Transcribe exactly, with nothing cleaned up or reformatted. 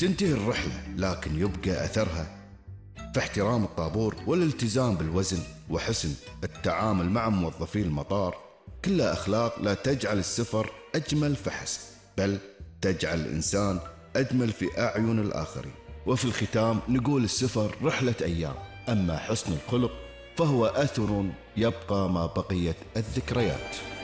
تنتهي الرحلة لكن يبقى أثرها، فاحترام الطابور والالتزام بالوزن وحسن التعامل مع موظفي المطار كلها أخلاق لا تجعل السفر أجمل فحسب، بل تجعل الإنسان أجمل في أعين الآخرين. وفي الختام نقول السفر رحلة أيام، أما حسن الخلق فهو أثر يبقى ما بقيت الذكريات.